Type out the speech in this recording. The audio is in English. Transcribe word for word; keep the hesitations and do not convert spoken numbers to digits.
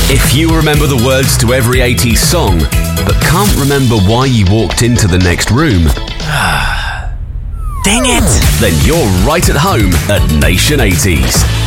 If you remember the words to every eighties song, but can't remember why you walked into the next room, dang it! Then you're right at home at Nation eighties.